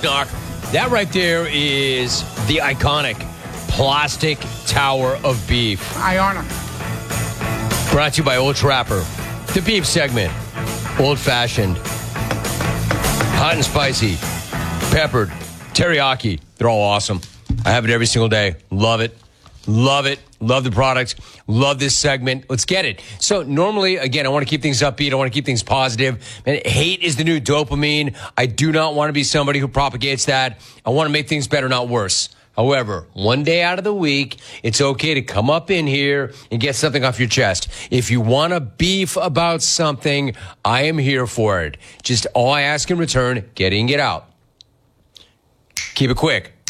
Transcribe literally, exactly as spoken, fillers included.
knock. That right there is the iconic plastic tower of beef. Ionic. Brought to you by Old Trapper. The beef segment. Old fashioned. Hot and spicy. Peppered. Teriyaki. They're all awesome. I have it every single day. Love it. Love it. Love the product. Love this segment. Let's get it. So normally, again, I want to keep things upbeat. I want to keep things positive. Man, hate is the new dopamine. I do not want to be somebody who propagates that. I want to make things better, not worse. However, one day out of the week, it's okay to come up in here and get something off your chest. If you want to beef about something, I am here for it. Just all I ask in return, getting it out. Keep it quick.